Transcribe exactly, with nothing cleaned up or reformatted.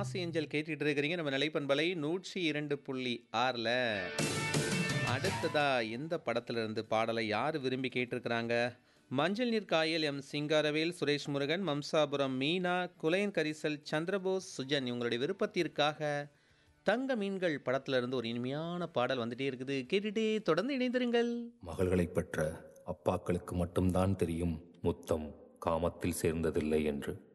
Mass angel கேட்டுட்டு இருக்கிறீங்க நம்ம நிலைப்பண்பலை நூற்றி இரண்டு புள்ளி ஆறில். அடுத்ததா எந்த படத்துல இருந்து பாடலை யார் விரும்பி கேட்டிருக்கிறாங்க? மஞ்சள் நீர் காயல் எம் சிங்காரவேல், சுரேஷ் முருகன், மம்சாபுரம் மீனா, குலையன் கரிசல், சந்திரபோஸ், சுஜன் இவங்களுடைய விருப்பத்திற்காக தங்க மீன்கள் படத்துல இருந்து ஒரு இனிமையான பாடல் வந்துட்டே இருக்குது. கேட்டுட்டே தொடர்ந்து இணைந்திருங்கள். மகள்களை பெற்ற அப்பாக்களுக்கு மட்டும்தான் தெரியும் முத்தம் காமத்தில் சேர்ந்ததில்லை என்று.